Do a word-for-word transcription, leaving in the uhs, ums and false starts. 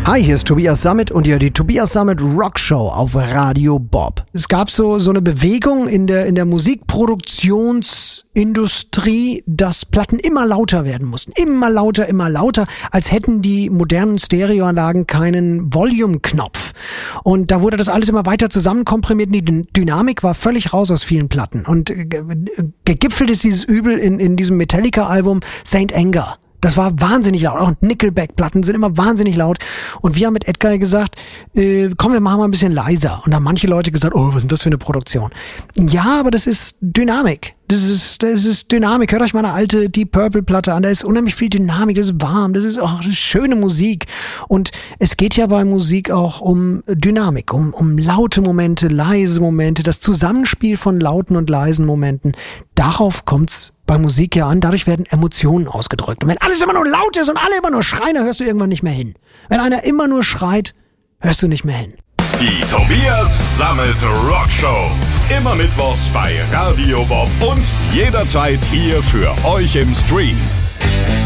Hi, hier ist Tobias Sammet und ihr hört die Tobias Sammet Rock Show auf Radio Bob. Es gab so so eine Bewegung in der in der Musikproduktionsindustrie, dass Platten immer lauter werden mussten. Immer lauter, immer lauter, als hätten die modernen Stereoanlagen keinen Volume-Knopf. Und da wurde das alles immer weiter zusammenkomprimiert und die D- Dynamik war völlig raus aus vielen Platten. Und äh, gegipfelt ist dieses Übel in, in diesem Metallica-Album Saint Anger. Das war wahnsinnig laut. Auch Nickelback-Platten sind immer wahnsinnig laut. Und wir haben mit Edgar gesagt, äh, komm, wir machen mal ein bisschen leiser. Und da haben manche Leute gesagt, oh, was ist das für eine Produktion? Ja, aber das ist Dynamik. Das ist, das ist Dynamik. Hört euch mal eine alte Deep Purple-Platte an. Da ist unheimlich viel Dynamik. Das ist warm. Das ist auch schöne Musik. Und es geht ja bei Musik auch um Dynamik, um, um laute Momente, leise Momente, das Zusammenspiel von lauten und leisen Momenten. Darauf kommt's bei Musik ja an. Dadurch werden Emotionen ausgedrückt. Und wenn alles immer nur laut ist und alle immer nur schreien, dann hörst du irgendwann nicht mehr hin. Wenn einer immer nur schreit, hörst du nicht mehr hin. Die Tobias Sammet Rock Show. Immer mittwochs bei Radio Bob und jederzeit hier für euch im Stream.